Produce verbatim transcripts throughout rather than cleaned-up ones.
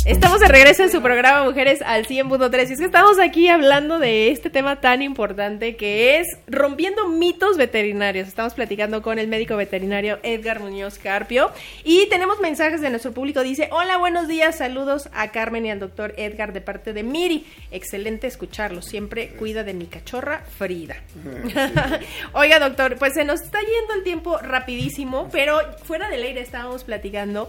Estamos de regreso en su programa Mujeres al cien punto tres y es que estamos aquí hablando de este tema tan importante que es rompiendo mitos veterinarios. Estamos platicando con el médico veterinario Edgar Muñoz Carpio y tenemos mensajes de nuestro público. Dice, hola, buenos días, saludos a Carmen y al doctor Edgar de parte de Miri. Excelente escucharlo, siempre cuida de mi cachorra Frida. Sí. Oiga, doctor, pues se nos está yendo el tiempo rapidísimo, pero fuera del aire estábamos platicando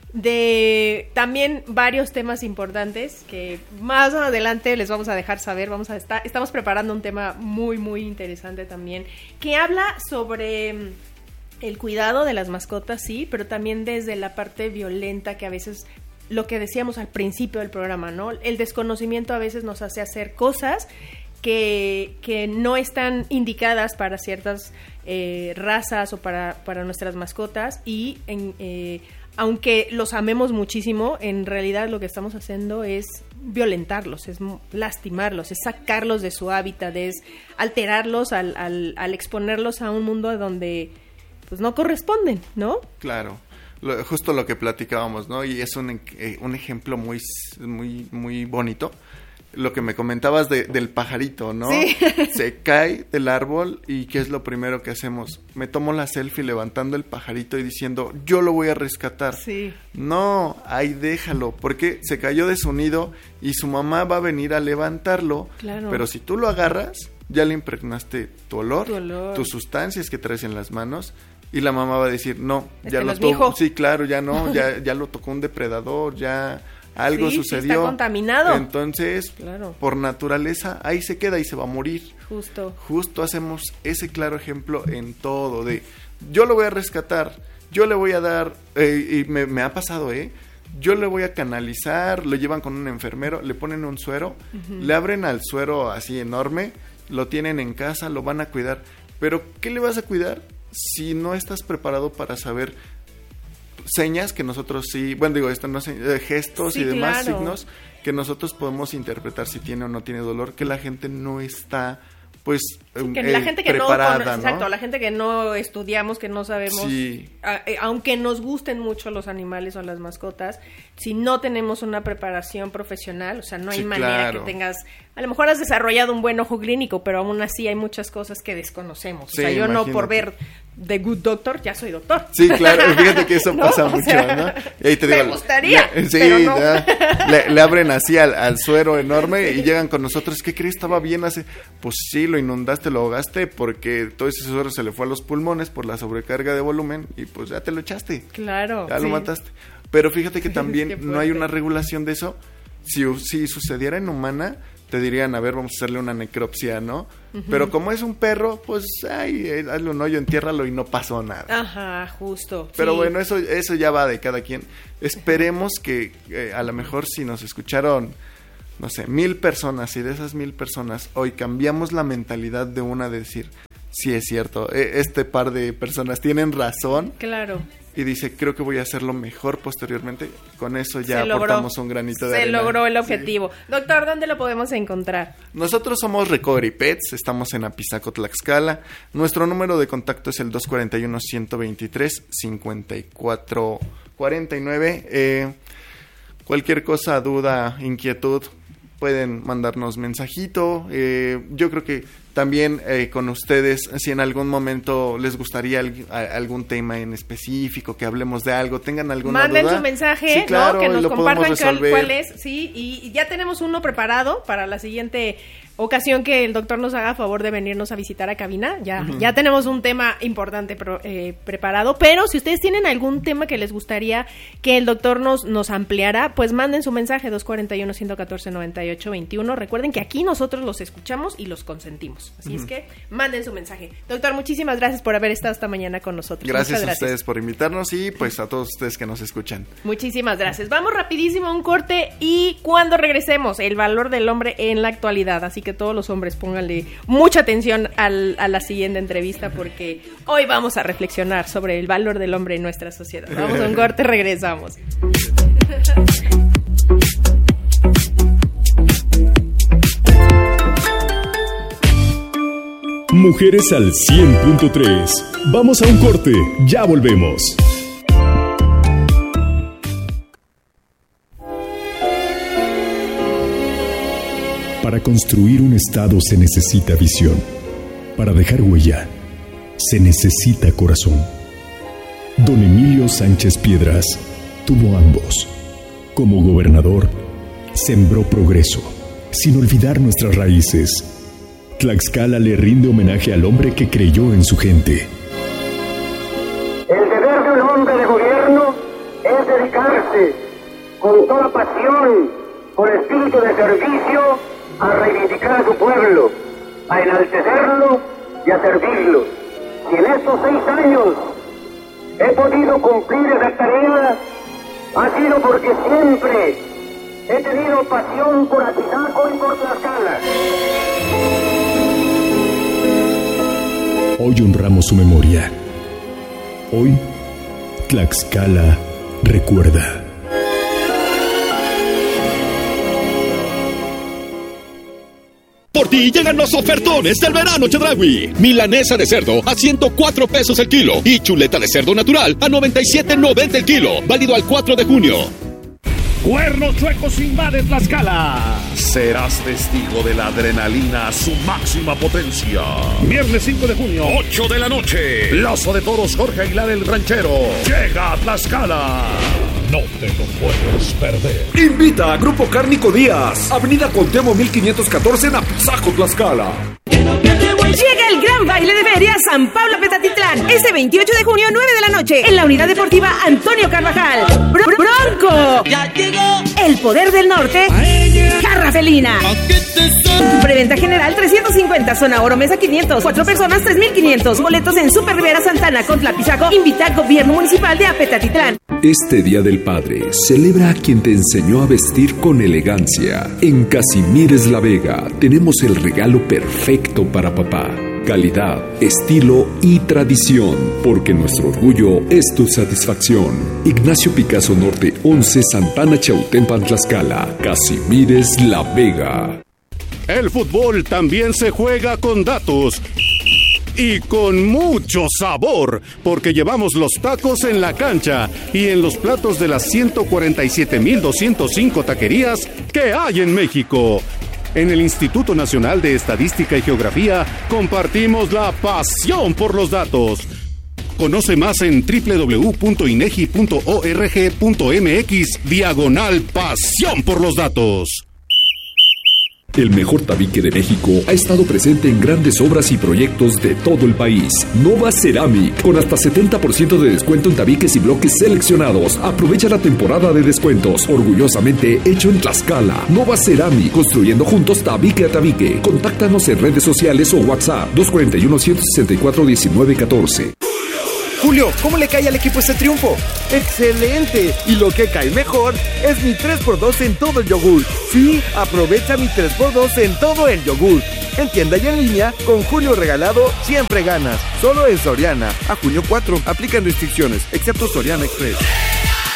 de también varios temas importantes que más adelante les vamos a dejar saber. Vamos a estar, estamos preparando un tema muy muy interesante también que habla sobre el cuidado de las mascotas, sí, pero también desde la parte violenta que a veces, lo que decíamos al principio del programa, ¿no? El desconocimiento a veces nos hace hacer cosas que, que no están indicadas para ciertas eh, razas o para, para nuestras mascotas y en eh, aunque los amemos muchísimo, en realidad lo que estamos haciendo es violentarlos, es lastimarlos, es sacarlos de su hábitat, es alterarlos al, al, al exponerlos a un mundo donde pues no corresponden, ¿no? Claro, lo, justo lo que platicábamos, ¿no? Y es un, eh, un ejemplo muy, muy, muy bonito. Lo que me comentabas de, del pajarito, ¿no? Sí. Se cae del árbol y ¿qué es lo primero que hacemos? Me tomo la selfie levantando el pajarito y diciendo, yo lo voy a rescatar. Sí. No, ahí déjalo, porque se cayó de su nido y su mamá va a venir a levantarlo. Claro. Pero si tú lo agarras, ya le impregnaste tu olor, tu olor, tus sustancias que traes en las manos. Y la mamá va a decir, no, ya este lo tocó. Sí, claro, ya no, ya, ya lo tocó un depredador, ya... Algo sí, sucedió. Sí, está contaminado. Entonces, claro, por naturaleza, ahí se queda y se va a morir. Justo. Justo hacemos ese claro ejemplo en todo, de yo lo voy a rescatar, yo le voy a dar, eh, y me, me ha pasado, ¿eh? Yo le voy a canalizar, lo llevan con un enfermero, le ponen un suero, uh-huh. le abren al suero así enorme, lo tienen en casa, lo van a cuidar. Pero, ¿qué le vas a cuidar si no estás preparado para saber señas que nosotros sí, bueno, digo, esto no sé, eh, gestos sí, y demás claro. signos que nosotros podemos interpretar si tiene o no tiene dolor, que la gente no está, pues, sí, que eh, la gente que preparada, no, ¿no? Exacto, la gente que no estudiamos, que no sabemos, sí. a, eh, aunque nos gusten mucho los animales o las mascotas, si no tenemos una preparación profesional, o sea, no hay sí, manera claro. que tengas, a lo mejor has desarrollado un buen ojo clínico, pero aún así hay muchas cosas que desconocemos, sí, o sea, yo imagínate. No por ver The Good Doctor, ya soy doctor. Sí, claro, fíjate que eso ¿no? pasa mucho, sea, ¿no? Y ahí te me digo, gustaría, le, sí, pero no. ya, le, le abren así al, al suero enorme y llegan con nosotros, ¿qué crees? Estaba bien hace, pues sí, lo inundaste, lo ahogaste, porque todo ese suero se le fue a los pulmones por la sobrecarga de volumen y pues ya te lo echaste. Claro. Ya sí. lo mataste. Pero fíjate que también es que no hay una regulación de eso. Si, si sucediera en humana, te dirían, a ver, vamos a hacerle una necropsia, ¿no? Uh-huh. Pero como es un perro, pues, ay, hazle un hoyo, entiérralo y no pasó nada. Ajá, justo. Pero sí. bueno, eso eso ya va de cada quien. Esperemos que eh, a lo mejor si nos escucharon, no sé, mil personas, y de esas mil personas, hoy cambiamos la mentalidad de una de decir, sí es cierto, eh, este par de personas tienen razón. Claro. Y dice, creo que voy a hacerlo mejor posteriormente. Con eso ya Se aportamos logró. un granito de Se arena. Se logró el objetivo. Sí. Doctor, ¿dónde lo podemos encontrar? Nosotros somos Recovery Pets, estamos en Apizaco, Tlaxcala. Nuestro número de contacto es el dos cuatro uno, uno dos tres, cinco cuatro cuatro nueve. Eh, cualquier cosa, duda, inquietud, pueden mandarnos mensajito. Eh, yo creo que también eh, con ustedes, si en algún momento les gustaría al, a, algún tema en específico, que hablemos de algo, tengan alguna Manden duda. Manden su mensaje, sí, claro, ¿no? Que nos compartan cuál, cuál es, sí, y, y ya tenemos uno preparado para la siguiente ocasión que el doctor nos haga favor de venirnos a visitar a cabina. Ya, uh-huh. ya tenemos un tema importante pro, eh, preparado, pero si ustedes tienen algún tema que les gustaría que el doctor nos, nos ampliara, pues manden su mensaje dos cuatro uno, uno uno cuatro, nueve ocho dos uno. Recuerden que aquí nosotros los escuchamos y los consentimos, así uh-huh. es que manden su mensaje. Doctor, muchísimas gracias por haber estado esta mañana con nosotros. Gracias, gracias. a ustedes por invitarnos y pues a todos ustedes que nos escuchan. Muchísimas gracias. Vamos rapidísimo a un corte y cuando regresemos, el valor del hombre en la actualidad, así que todos los hombres pónganle mucha atención al, a la siguiente entrevista porque hoy vamos a reflexionar sobre el valor del hombre en nuestra sociedad. Vamos a un corte, regresamos. Mujeres al cien punto tres. Vamos a un corte, ya volvemos. Para construir un Estado se necesita visión. Para dejar huella, se necesita corazón. Don Emilio Sánchez Piedras tuvo ambos. Como gobernador, sembró progreso, sin olvidar nuestras raíces. Tlaxcala le rinde homenaje al hombre que creyó en su gente. El deber de un hombre de gobierno es dedicarse con toda pasión, con espíritu de servicio, a reivindicar a su pueblo, a enaltecerlo y a servirlo. Y en estos seis años he podido cumplir esa tarea, ha sido porque siempre he tenido pasión por Atizaco y por Tlaxcala. Hoy honramos su memoria. Hoy, Tlaxcala recuerda. Por ti llegan los ofertones del verano Chedraui. Milanesa de cerdo a ciento cuatro pesos el kilo y chuleta de cerdo natural a noventa y siete noventa el kilo. Válido al cuatro de junio. Cuernos Chuecos invade Tlaxcala. Serás testigo de la adrenalina a su máxima potencia. Viernes cinco de junio, ocho de la noche. Lazo de Toros Jorge Aguilar el Ranchero. Llega a Tlaxcala. No te lo puedes perder. Invita a Grupo Cárnico Díaz. Avenida Cuauhtémoc mil quinientos catorce en Apizaco, Tlaxcala. Llega el gran baile de feria San Pablo Petatitlán. Este veintiocho de junio, nueve de la noche, en la Unidad Deportiva Antonio Carvajal. Br- Bronco. Ya llegó. El Poder del Norte. Garra Felina. Preventa general trescientos cincuenta. Zona Oro Mesa quinientos. Cuatro personas tres mil quinientos. Boletos en Super Rivera Santana con Tlapizaco. Invita al Gobierno Municipal de Apetatitlán. Este Día del Padre, celebra a quien te enseñó a vestir con elegancia. En Casimires La Vega tenemos el regalo perfecto para papá. Calidad, estilo y tradición, porque nuestro orgullo es tu satisfacción. Ignacio Picasso Norte once, Santana Chautempan, Tlaxcala. Casimires La Vega. El fútbol también se juega con datos. Y con mucho sabor, porque llevamos los tacos en la cancha y en los platos de las ciento cuarenta y siete mil doscientos cinco taquerías que hay en México. En el Instituto Nacional de Estadística y Geografía compartimos la pasión por los datos. Conoce más en doble u doble u doble u punto inegi punto org punto mx diagonal pasión por los datos. El mejor tabique de México ha estado presente en grandes obras y proyectos de todo el país. Nova Ceramic, con hasta setenta por ciento de descuento en tabiques y bloques seleccionados. Aprovecha la temporada de descuentos. Orgullosamente hecho en Tlaxcala. Nova Ceramic, construyendo juntos tabique a tabique. Contáctanos en redes sociales o WhatsApp dos cuatro uno, uno seis cuatro, uno nueve uno cuatro. Julio, ¿cómo le cae al equipo este triunfo? ¡Excelente! Y lo que cae mejor es mi tres por dos en todo el yogur. Sí, aprovecha mi tres por dos en todo el yogur. En tienda y en línea, con Julio regalado, siempre ganas. Solo en Soriana. A junio cuatro, aplican restricciones, excepto Soriana Express.